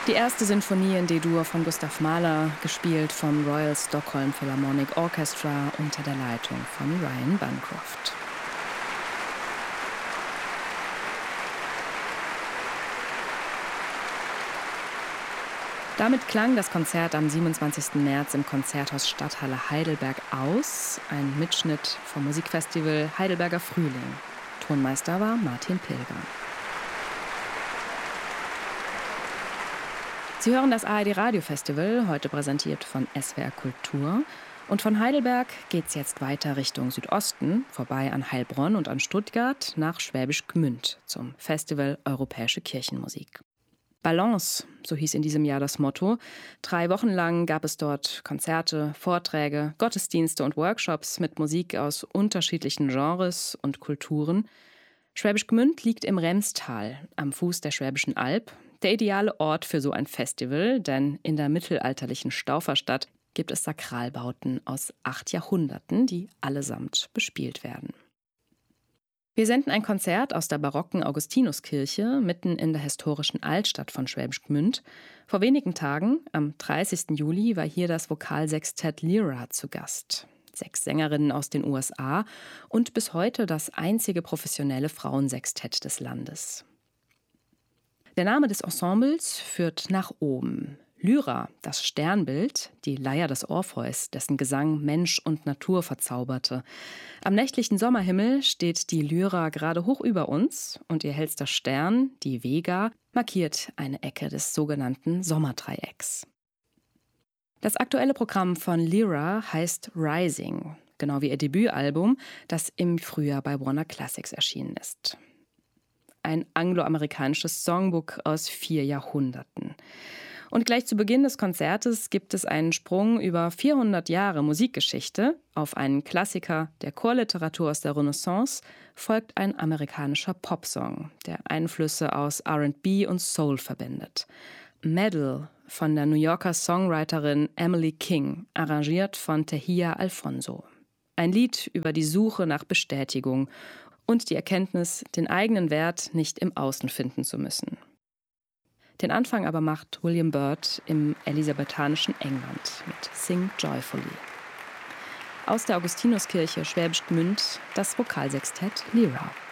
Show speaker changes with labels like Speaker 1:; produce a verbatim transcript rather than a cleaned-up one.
Speaker 1: Die erste Sinfonie in D-Dur von Gustav Mahler, gespielt vom Royal Stockholm Philharmonic Orchestra unter der Leitung von Ryan Bancroft. Damit klang das Konzert am siebenundzwanzigsten März im Konzerthaus Stadthalle Heidelberg aus. Ein Mitschnitt vom Musikfestival Heidelberger Frühling. Tonmeister war Martin Pilger. Sie hören das A R D Radiofestival, heute präsentiert von S W R Kultur. Und von Heidelberg geht's jetzt weiter Richtung Südosten, vorbei an Heilbronn und an Stuttgart, nach Schwäbisch Gmünd zum Festival Europäische Kirchenmusik. Balance, so hieß in diesem Jahr das Motto. Drei Wochen lang gab es dort Konzerte, Vorträge, Gottesdienste und Workshops mit Musik aus unterschiedlichen Genres und Kulturen. Schwäbisch Gmünd liegt im Remstal, am Fuß der Schwäbischen Alb. Der ideale Ort für so ein Festival, denn in der mittelalterlichen Stauferstadt gibt es Sakralbauten aus acht Jahrhunderten, die allesamt bespielt werden. Wir senden ein Konzert aus der barocken Augustinuskirche mitten in der historischen Altstadt von Schwäbisch Gmünd. Vor wenigen Tagen, am dreißigsten Juli, war hier das Vokalsextett Lyra zu Gast. Sechs Sängerinnen aus den U S A und bis heute das einzige professionelle Frauensextett des Landes. Der Name des Ensembles führt nach oben. Lyra, das Sternbild, die Leier des Orpheus, dessen Gesang Mensch und Natur verzauberte. Am nächtlichen Sommerhimmel steht die Lyra gerade hoch über uns und ihr hellster Stern, die Vega, markiert eine Ecke des sogenannten Sommerdreiecks. Das aktuelle Programm von Lyra heißt Rising, genau wie ihr Debütalbum, das im Frühjahr bei Warner Classics erschienen ist. Ein angloamerikanisches Songbook aus vier Jahrhunderten. Und gleich zu Beginn des Konzertes gibt es einen Sprung über vierhundert Jahre Musikgeschichte. Auf einen Klassiker der Chorliteratur aus der Renaissance folgt ein amerikanischer Popsong, der Einflüsse aus R and B und Soul verbindet. Medal von der New Yorker Songwriterin Emily King, arrangiert von Tehia Alfonso. Ein Lied über die Suche nach Bestätigung und die Erkenntnis, den eigenen Wert nicht im Außen finden zu müssen. Den Anfang aber macht William Byrd im elisabethanischen England mit Sing Joyfully. Aus der Augustinuskirche Schwäbisch Gmünd das Vokalsextett Lyra.